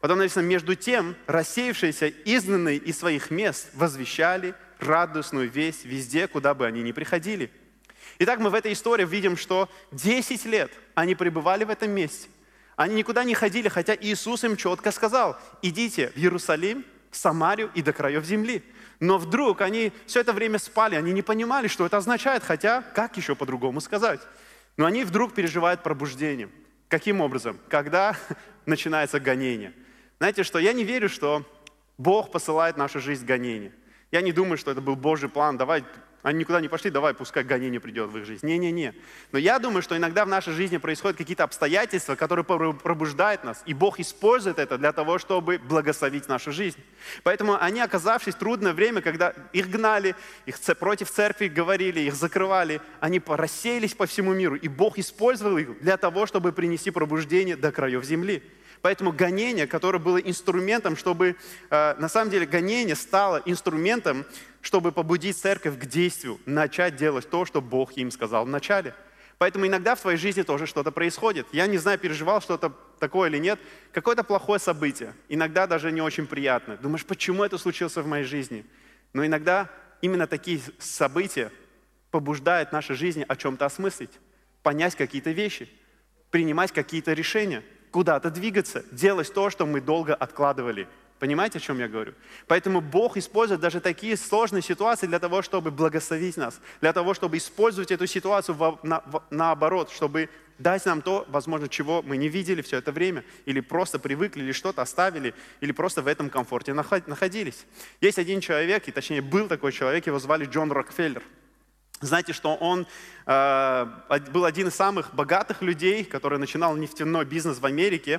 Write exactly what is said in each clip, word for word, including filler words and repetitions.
Потом написано, между тем, рассеявшиеся, изгнанные из своих мест, возвещали радостную весть везде, куда бы они ни приходили. Итак, мы в этой истории видим, что десять лет они пребывали в этом месте. Они никуда не ходили, хотя Иисус им четко сказал, идите в Иерусалим, в Самарию и до краев земли. Но вдруг они все это время спали, они не понимали, что это означает, хотя как еще по-другому сказать. Но они вдруг переживают пробуждение. Каким образом? Когда начинается гонение. Знаете, что я не верю, что Бог посылает в нашу жизнь гонение. Я не думаю, что это был Божий план, давай, они никуда не пошли, давай, пускай гонение придет в их жизнь. Не-не-не. Но я думаю, что иногда в нашей жизни происходят какие-то обстоятельства, которые пробуждают нас, и Бог использует это для того, чтобы благословить нашу жизнь. Поэтому они, оказавшись в трудное время, когда их гнали, их против церкви говорили, их закрывали, они рассеялись по всему миру, и Бог использовал их для того, чтобы принести пробуждение до краев земли. Поэтому гонение, которое было инструментом, чтобы, э, на самом деле, гонение стало инструментом, чтобы побудить церковь к действию, начать делать то, что Бог им сказал вначале. Поэтому иногда в твоей жизни тоже что-то происходит. Я не знаю, переживал что-то такое или нет. Какое-то плохое событие, иногда даже не очень приятное. Думаешь, почему это случилось в моей жизни? Но иногда именно такие события побуждают нашу жизнь о чем-то осмыслить, понять какие-то вещи, принимать какие-то решения, куда-то двигаться, делать то, что мы долго откладывали. Понимаете, о чем я говорю? Поэтому Бог использует даже такие сложные ситуации для того, чтобы благословить нас, для того, чтобы использовать эту ситуацию в, на, в, наоборот, чтобы дать нам то, возможно, чего мы не видели все это время, или просто привыкли, или что-то оставили, или просто в этом комфорте находились. Есть один человек, и точнее был такой человек, его звали Джон Рокфеллер. Знаете, что он э, был один из самых богатых людей, который начинал нефтяной бизнес в Америке,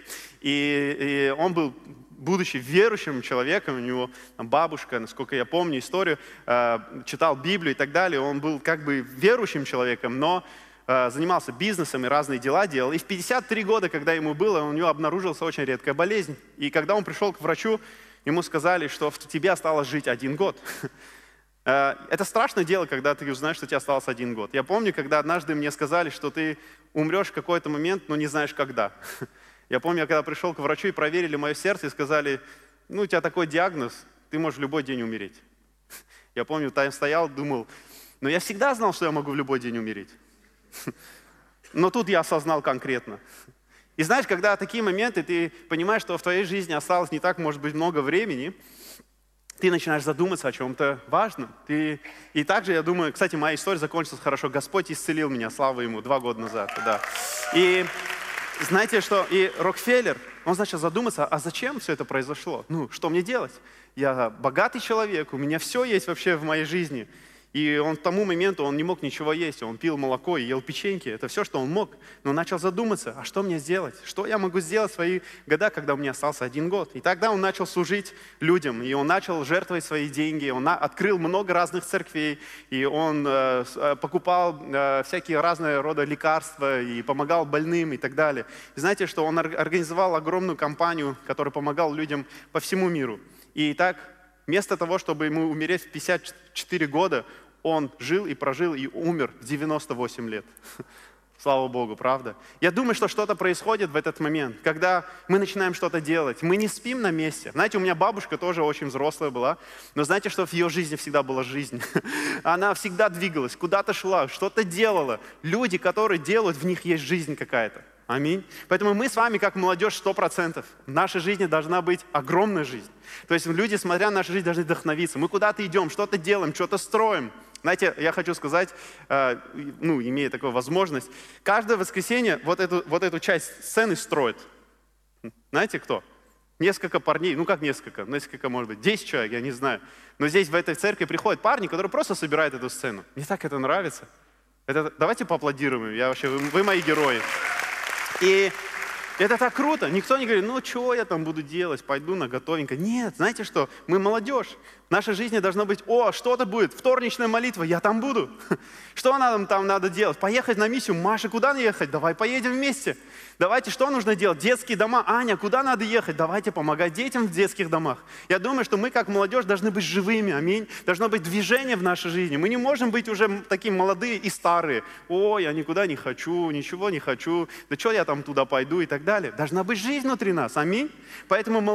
и, и он был, будучи верующим человеком, у него там, бабушка, насколько я помню историю, э, читал Библию и так далее, он был как бы верующим человеком, но э, занимался бизнесом и разные дела делал. И в пятьдесят три года, когда ему было, у него обнаружилась очень редкая болезнь. И когда он пришел к врачу, ему сказали, что в тебе осталось жить один год. Это страшное дело, когда ты узнаешь, что тебе осталось один год. Я помню, когда однажды мне сказали, что ты умрешь в какой-то момент, но не знаешь когда. Я помню, когда пришел к врачу и проверили мое сердце и сказали, ну, у тебя такой диагноз, ты можешь в любой день умереть. Я помню, там стоял, думал, но я всегда знал, что я могу в любой день умереть. Но тут я осознал конкретно. И знаешь, когда такие моменты, ты понимаешь, что в твоей жизни осталось не так, может быть, много времени, ты начинаешь задуматься о чем-то важном. Ты... И также, я думаю, кстати, моя история закончилась хорошо. Господь исцелил меня, слава Ему, два года назад. Да. И знаете, что и Рокфеллер, он начал задуматься, а зачем все это произошло? Ну, что мне делать? Я богатый человек, у меня все есть вообще в моей жизни. И он к тому моменту, он не мог ничего есть, он пил молоко и ел печеньки, это все, что он мог. Но он начал задуматься, а что мне сделать? Что я могу сделать в свои года, когда у меня остался один год? И тогда он начал служить людям, и он начал жертвовать свои деньги, он открыл много разных церквей, и он э, покупал э, всякие разные рода лекарства, и помогал больным и так далее. И знаете, что он организовал огромную кампанию, которая помогала людям по всему миру. И так, вместо того, чтобы ему умереть в пятьдесят четыре года, он жил и прожил и умер в девяносто восемь лет. Слава Богу, правда? Я думаю, что что-то происходит в этот момент, когда мы начинаем что-то делать. Мы не спим на месте. Знаете, у меня бабушка тоже очень взрослая была, но знаете, что в ее жизни всегда была жизнь? Она всегда двигалась, куда-то шла, что-то делала. Люди, которые делают, в них есть жизнь какая-то. Аминь. Поэтому мы с вами, как молодежь, сто процентов. В нашей жизни должна быть огромная жизнь. То есть люди, смотря на нашу жизнь, должны вдохновиться. Мы куда-то идем, что-то делаем, что-то строим. Знаете, я хочу сказать, э, ну, имея такую возможность, каждое воскресенье вот эту, вот эту часть сцены строит. Знаете кто? Несколько парней, ну как несколько, несколько, может быть, десять человек, я не знаю. Но здесь в этой церкви приходят парни, которые просто собирают эту сцену. Мне так это нравится. Это, давайте поаплодируем, я вообще, вы, вы мои герои. И это так круто. Никто не говорит, ну что я там буду делать, пойду на готовенько. Нет, знаете что, мы молодежь. В нашей жизни должно быть, о, что-то будет, вторничная молитва, я там буду. Что нам там надо делать? Поехать на миссию. Маша, куда ехать? Давай поедем вместе. Давайте, что нужно делать? Детские дома. Аня, куда надо ехать? Давайте помогать детям в детских домах. Я думаю, что мы, как молодежь, должны быть живыми, аминь. Должно быть движение в нашей жизни. Мы не можем быть уже такие молодые и старые. О, я никуда не хочу, ничего не хочу. Да что я там туда пойду и так далее. Должна быть жизнь внутри нас, аминь. Поэтому